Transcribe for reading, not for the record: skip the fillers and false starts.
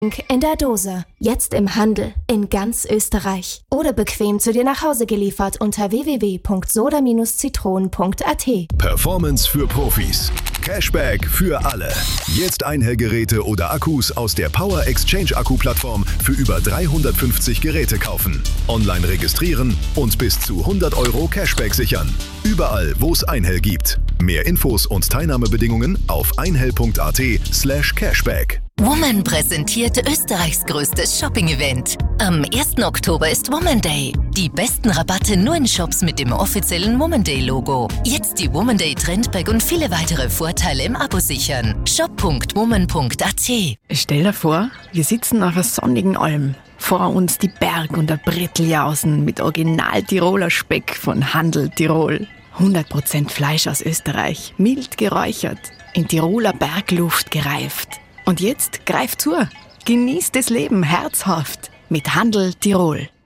in der Dose. Jetzt im Handel in ganz Österreich. Oder bequem zu dir nach Hause geliefert unter www.soda-zitronen.at. Performance für Profis. Cashback für alle. Jetzt Einhellgeräte oder Akkus aus der Power Exchange Akku-Plattform für über 350 Geräte kaufen. Online registrieren und bis zu 100 € Cashback sichern. Überall, wo es Einhell gibt. Mehr Infos und Teilnahmebedingungen auf einhell.at/cashback. Woman präsentiert Österreichs größtes Shopping-Event. Am 1. Oktober ist Woman Day. Die besten Rabatte nur in Shops mit dem offiziellen Woman Day-Logo. Jetzt die Woman Day Trendbag und viele weitere Vorteile im Abo sichern. shop.woman.at. Stell dir vor, wir sitzen auf einer sonnigen Alm. Vor uns die Berg- und der Bretteljausen mit Original-Tiroler Speck von Handel Tirol. 100% Fleisch aus Österreich, mild geräuchert, in Tiroler Bergluft gereift. Und jetzt greift zu, genießt das Leben herzhaft mit Handel Tirol.